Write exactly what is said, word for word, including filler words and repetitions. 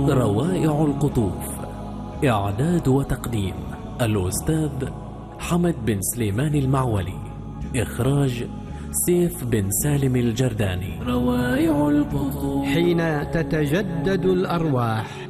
روائع القطوف. إعداد وتقديم الأستاذ حمد بن سليمان المعولي. إخراج سيف بن سالم الجرداني. روائع القطوف. حين تتجدد الأرواح